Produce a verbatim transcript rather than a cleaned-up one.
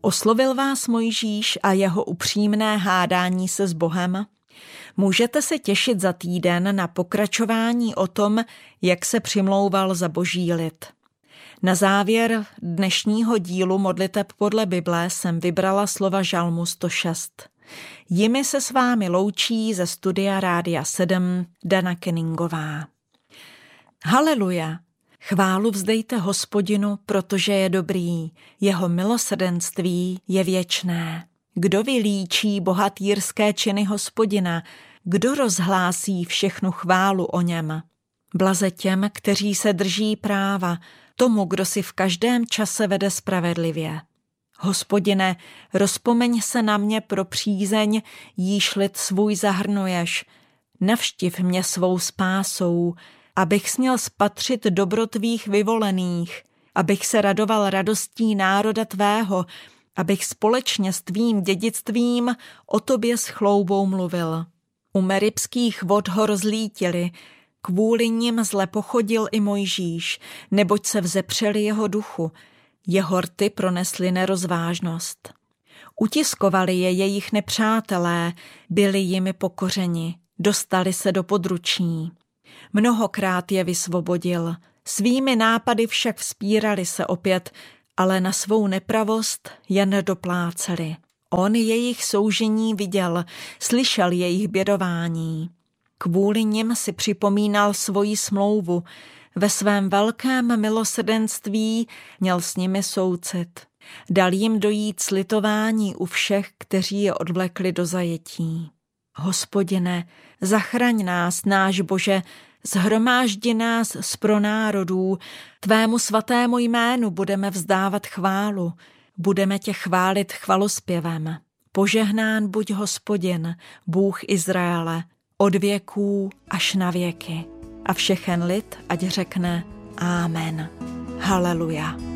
Oslovil vás Mojžíš a jeho upřímné hádání se s Bohem? Můžete se těšit za týden na pokračování o tom, jak se přimlouval za boží lid. Na závěr dnešního dílu Modliteb podle Bible jsem vybrala slova Žalmu sto šest. Jimi se s vámi loučí ze studia Rádia sedm Dana Kenningová. Haleluja! Chválu vzdejte Hospodinu, protože je dobrý, jeho milosrdenství je věčné. Kdo vylíčí bohatýrské činy Hospodina, kdo rozhlásí všechnu chválu o něm? Blaze těm, kteří se drží práva, tomu, kdo si v každém čase vede spravedlivě. Hospodine, rozpomeň se na mě pro přízeň, jíž lid svůj zahrnuješ. Navštiv mě svou spásou, abych směl spatřit dobro tvých vyvolených, abych se radoval radostí národa tvého, abych společně s tvým dědictvím o tobě s chloubou mluvil. U Meribských vod ho rozlítili, kvůli nim zle pochodil i Mojžíš, neboť se vzepřeli jeho duchu, jeho rty pronesly nerozvážnost. Utiskovali je jejich nepřátelé, byli jimi pokořeni, dostali se do područí. Mnohokrát je vysvobodil, svými nápady však vzpírali se opět, ale na svou nepravost jen dopláceli. On jejich soužení viděl, slyšel jejich bědování. Kvůli nim si připomínal svoji smlouvu, ve svém velkém milosrdenství měl s nimi soucit. Dal jim dojít slitování u všech, kteří je odvlekli do zajetí. Hospodine, zachraň nás, náš Bože, shromáždi nás z pronárodů, tvému svatému jménu budeme vzdávat chválu, budeme tě chválit chvalospěvem. Požehnán buď Hospodin, Bůh Izraele, od věků až na věky. A všechen lid ať řekne Amen. Haleluja.